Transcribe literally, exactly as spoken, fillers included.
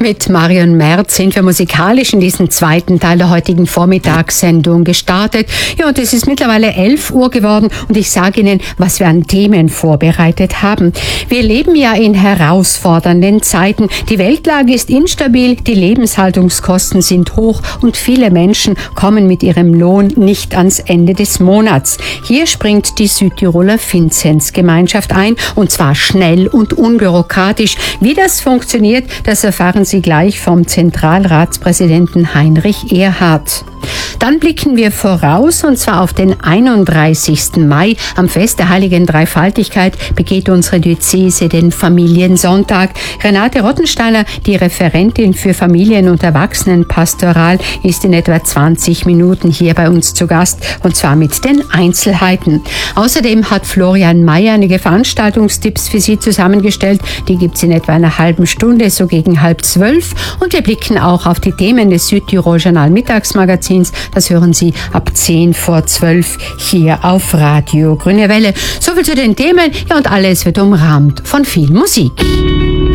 Mit Marion Merz sind wir musikalisch in diesen zweiten Teil der heutigen Vormittagssendung gestartet. Ja, und es ist mittlerweile elf Uhr geworden und ich sage Ihnen, was wir an Themen vorbereitet haben. Wir leben ja in herausfordernden Zeiten. Die Weltlage ist instabil, die Lebenshaltungskosten sind hoch und viele Menschen kommen mit ihrem Lohn nicht ans Ende des Monats. Hier springt die Südtiroler Vinzenzgemeinschaft ein und zwar schnell und unbürokratisch. Wie das funktioniert, das erfahren Sie gleich vom Zentralratspräsidenten Heinrich Erhardt. Dann blicken wir voraus und zwar auf den einunddreißigsten Mai. Am Fest der Heiligen Dreifaltigkeit begeht unsere Diözese den Familiensonntag. Renate Rottensteiner, die Referentin für Familien- und Erwachsenenpastoral, ist in etwa zwanzig Minuten hier bei uns zu Gast und zwar mit den Einzelheiten. Außerdem hat Florian Mayer einige Veranstaltungstipps für Sie zusammengestellt. Die gibt's in etwa einer halben Stunde, so gegen halb zwölf. Und wir blicken auch auf die Themen des Südtirol Journal Mittagsmagazins. Das hören Sie ab zehn vor zwölf hier auf Radio Grüne Welle. Soviel zu den Themen. Ja, und alles wird umrahmt von viel Musik.